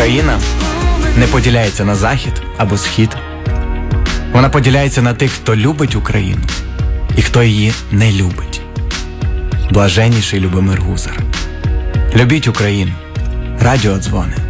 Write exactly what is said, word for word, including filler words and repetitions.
Україна не поділяється на захід або схід. Вона поділяється на тих, хто любить Україну і хто її не любить. Блаженніший Любомир Гузар. Любіть Україну. Радіо Дзвони.